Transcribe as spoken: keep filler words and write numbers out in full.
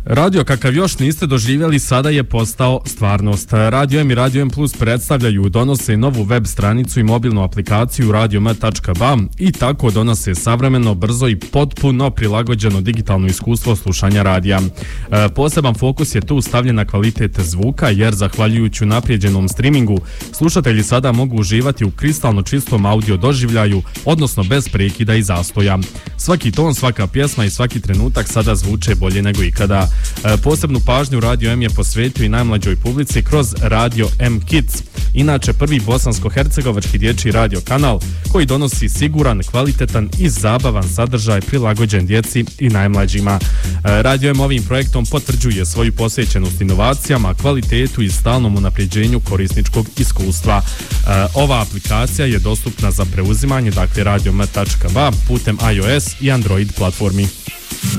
Radio kakav još niste doživjeli sada je postao stvarnost. Radio M i Radio M Plus predstavljaju, donose novu web stranicu i mobilnu aplikaciju radio m tačka b a i tako donose savremeno, brzo i potpuno prilagođeno digitalno iskustvo slušanja radija. E, poseban fokus je tu stavljen na kvalitet zvuka jer zahvaljujući naprijeđenom streamingu slušatelji sada mogu uživati u kristalno čistom audio doživljaju, odnosno bez prekida i zastoja. Svaki ton, svaka pjesma i svaki trenutak sada zvuče bolje nego ikada. E, posebnu pažnju Radio M je posvetio i najmlađoj publici kroz Radio M Kids, inače prvi bosansko-hercegovački dječji radio kanal koji donosi siguran, kvalitetan i zabavan sadržaj prilagođen djeci i najmlađima. E, Radio M ovim projektom potvrđuje svoju posvećenost inovacijama, kvalitetu i stalnom unapređenju korisničkog iskustva. E, ova aplikacija je dostupna za preuzimanje, dakle radio m tačka b a putem iOS i Android platformi.